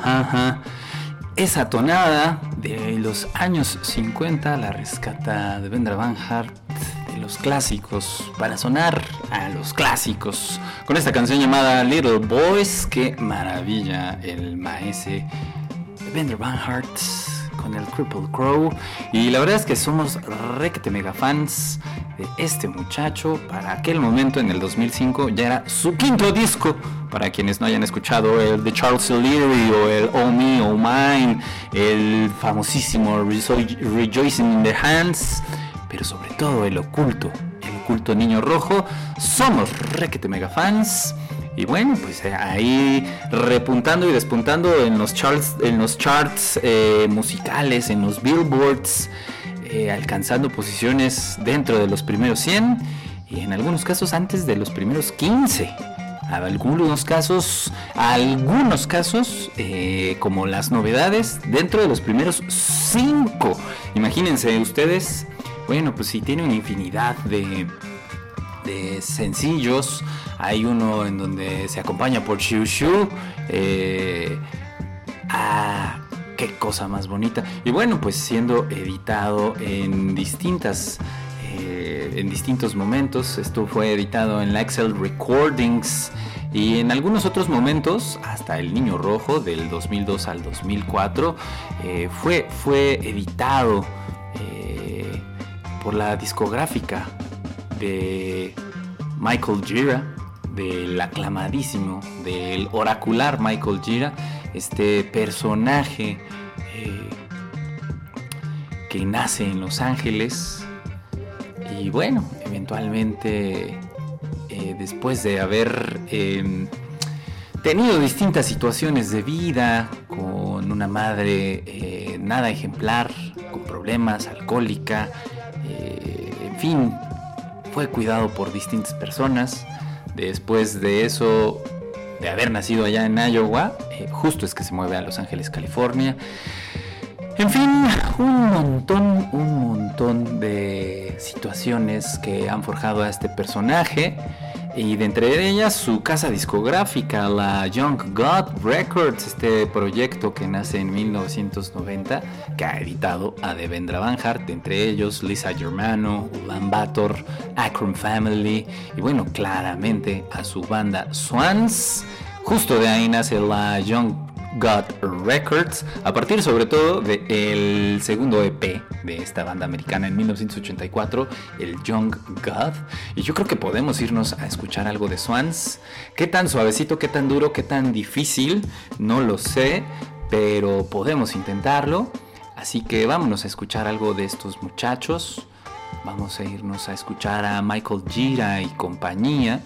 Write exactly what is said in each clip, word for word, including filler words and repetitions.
Ajá. Esa tonada de los años cincuenta la rescata Devendra Banhart de los clásicos, para sonar a los clásicos, con esta canción llamada Little Boys. Qué maravilla el maese Devendra Banhart con el Crippled Crow. Y la verdad es que somos requete mega fans de este muchacho. Para aquel momento, en el dos mil cinco, ya era su quinto disco. Para quienes no hayan escuchado el de Charles O'Leary o el Oh Me, Oh Mine, el famosísimo Rejoicing in the Hands, pero sobre todo el oculto, el oculto Niño Rojo. Somos requete mega fans. Y bueno, pues ahí repuntando y despuntando en los charts, en los charts eh, musicales, en los billboards, eh, alcanzando posiciones dentro de los primeros cien y en algunos casos antes de los primeros quince. Algunos casos, algunos casos eh, como las novedades dentro de los primeros cinco. Imagínense ustedes, bueno, pues si tiene una infinidad de de sencillos. Hay uno en donde se acompaña por Xiu Xiu. Eh, ah, qué cosa más bonita. Y bueno, pues siendo editado en distintas eh, en distintos momentos. Esto fue editado en la Excel Recordings y en algunos otros momentos hasta El Niño Rojo del dos mil dos al dos mil cuatro eh, fue, fue editado eh, por la discográfica de Michael Gira, del aclamadísimo, del oracular Michael Gira, este personaje eh, que nace en Los Ángeles y bueno, eventualmente eh, después de haber eh, tenido distintas situaciones de vida, con una madre eh, nada ejemplar, con problemas, alcohólica, eh, en fin, fue cuidado por distintas personas. Después de eso, de haber nacido allá en Iowa, eh, justo es que se mueve a Los Ángeles, California. En fin, un montón, un montón de situaciones que han forjado a este personaje. Y de entre ellas su casa discográfica, la Young God Records, este proyecto que nace en mil novecientos noventa, que ha editado a Devendra Banhart, entre ellos Lisa Germano, Ulan Bator, Akron Family y bueno, claramente a su banda Swans. Justo de ahí nace la Young God Records, a partir sobre todo del segundo E P de esta banda americana en mil novecientos ochenta y cuatro, el Young God. Y yo creo que podemos irnos a escuchar algo de Swans. Qué tan suavecito, qué tan duro, qué tan difícil, no lo sé, pero podemos intentarlo. Así que vámonos a escuchar algo de estos muchachos. Vamos a irnos a escuchar a Michael Gira y compañía.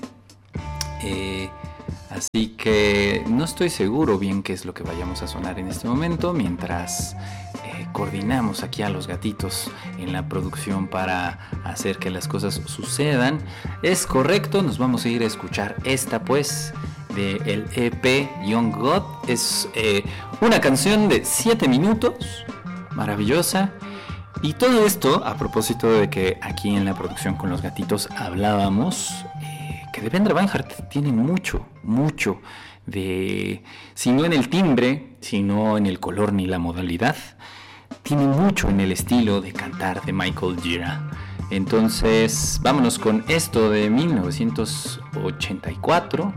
Eh... Así que no estoy seguro bien qué es lo que vayamos a sonar en este momento, mientras eh, coordinamos aquí a los gatitos en la producción para hacer que las cosas sucedan. Es correcto, nos vamos a ir a escuchar esta pues del E P Young God. Es eh, una canción de siete minutos, maravillosa. Y todo esto a propósito de que aquí en la producción con los gatitos hablábamos que Devendra Banhart tiene mucho, mucho de, si no en el timbre, sino en el color ni la modalidad, tiene mucho en el estilo de cantar de Michael Gira. Entonces, vámonos con esto de mil novecientos ochenta y cuatro.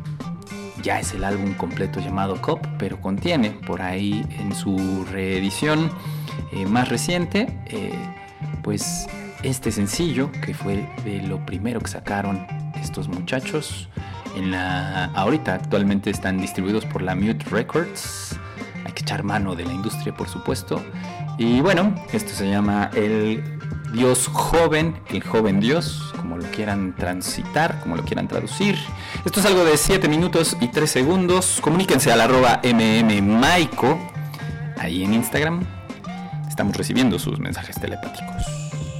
Ya es el álbum completo llamado Cop, pero contiene por ahí en su reedición eh, más reciente, eh, pues este sencillo que fue de lo primero que sacaron estos muchachos. En la ahorita actualmente están distribuidos por la Mute Records. Hay que echar mano de la industria, por supuesto. Y bueno, esto se llama el Dios joven, el joven Dios, como lo quieran transitar, como lo quieran traducir. Esto es algo de siete minutos y tres segundos. Comuníquense al arroba mmmaico ahí en Instagram. Estamos recibiendo sus mensajes telepáticos.